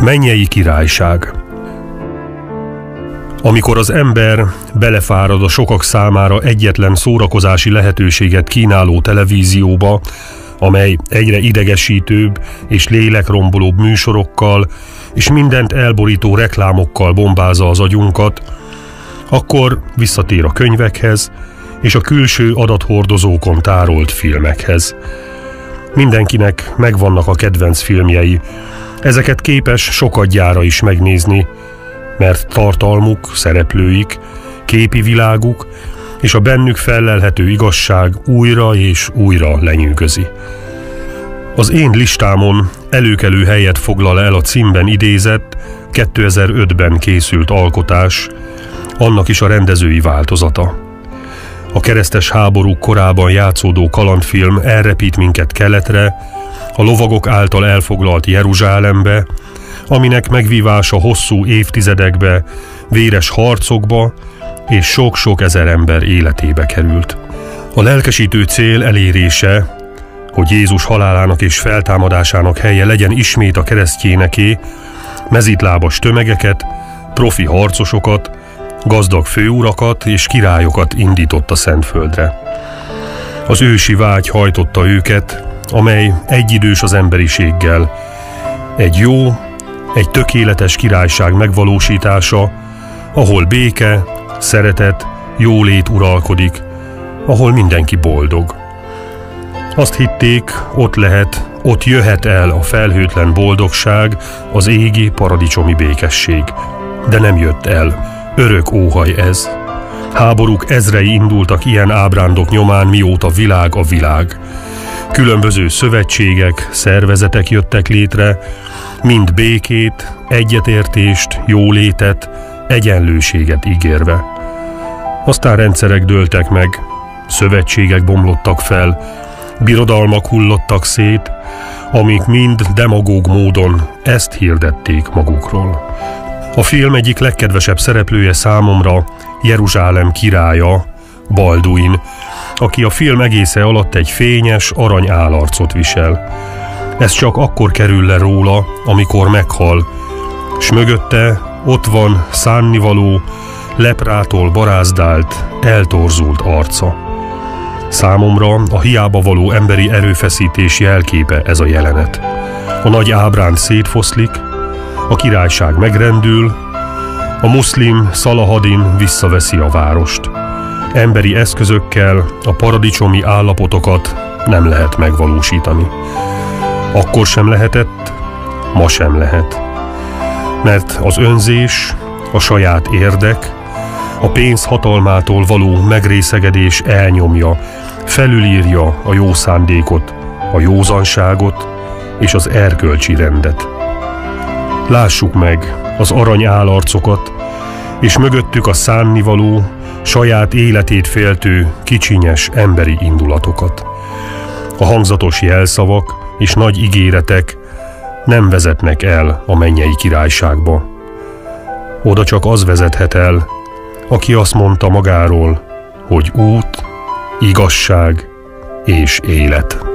Mennyei királyság. Amikor az ember belefárad a sokak számára egyetlen szórakozási lehetőséget kínáló televízióba, amely egyre idegesítőbb és lélekrombolóbb műsorokkal és mindent elborító reklámokkal bombázza az agyunkat, akkor visszatér a könyvekhez és a külső adathordozókon tárolt filmekhez. Mindenkinek megvannak a kedvenc filmjei, ezeket képes sokadjára is megnézni, mert tartalmuk, szereplőik, képi világuk és a bennük fellelhető igazság újra és újra lenyűgözi. Az én listámon előkelő helyet foglal el a címben idézett, 2005-ben készült alkotás, annak is a rendezői változata. A keresztes háborúk korában játszódó kalandfilm elrepít minket keletre, a lovagok által elfoglalt Jeruzsálembe, aminek megvívása hosszú évtizedekbe, véres harcokba és sok-sok ezer ember életébe került. A lelkesítő cél elérése, hogy Jézus halálának és feltámadásának helye legyen ismét a keresztjéneké, mezítlábas tömegeket, profi harcosokat, gazdag főurakat és királyokat indított a Szentföldre. Az ősi vágy hajtotta őket, amely egyidős az emberiséggel. Egy jó, egy tökéletes királyság megvalósítása, ahol béke, szeretet, jólét uralkodik, ahol mindenki boldog. Azt hitték, ott lehet, ott jöhet el a felhőtlen boldogság, az égi paradicsomi békesség. De nem jött el. Örök óhaj ez. Háborúk ezrei indultak ilyen ábrándok nyomán, mióta világ a világ. Különböző szövetségek, szervezetek jöttek létre, mind békét, egyetértést, jólétet, egyenlőséget ígérve. Aztán rendszerek dőltek meg, szövetségek bomlottak fel, birodalmak hullottak szét, amik mind demagóg módon ezt hirdették magukról. A film egyik legkedvesebb szereplője számomra Jeruzsálem királya, Balduin, aki a film egésze alatt egy fényes, arany állarcot visel. Ez csak akkor kerül le róla, amikor meghal, s mögötte ott van szánnivaló, leprától barázdált, eltorzult arca. Számomra a hiába való emberi erőfeszítés jelképe ez a jelenet. A nagy ábránd szétfoszlik, a királyság megrendül, a muszlim Szalahadin visszaveszi a várost. Emberi eszközökkel a paradicsomi állapotokat nem lehet megvalósítani. Akkor sem lehetett, ma sem lehet. Mert az önzés, a saját érdek, a pénz hatalmától való megrészegedés elnyomja, felülírja a jó szándékot, a józanságot és az erkölcsi rendet. Lássuk meg az arany állarcokat, és mögöttük a szánnivaló, saját életét féltő, kicsinyes emberi indulatokat. A hangzatos jelszavak és nagy ígéretek nem vezetnek el a mennyei királyságba. Oda csak az vezethet el, aki azt mondta magáról, hogy út, igazság és élet.